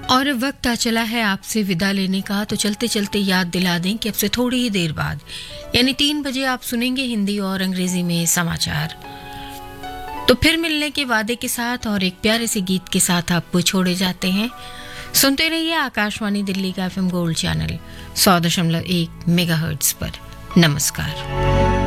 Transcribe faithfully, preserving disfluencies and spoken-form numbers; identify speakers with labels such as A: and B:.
A: और वक्त आ चला है आपसे विदा लेने का, तो चलते चलते याद दिला दें कि अब से थोड़ी ही देर बाद यानी तीन बजे आप सुनेंगे हिंदी और अंग्रेजी में समाचार। तो फिर मिलने के वादे के साथ और एक प्यारे से गीत के साथ आपको छोड़े जाते हैं। सुनते रहिए आकाशवाणी दिल्ली का एफएम गोल्ड चैनल सौ दशमलव एक मेगाहर्ट्ज पर। नमस्कार।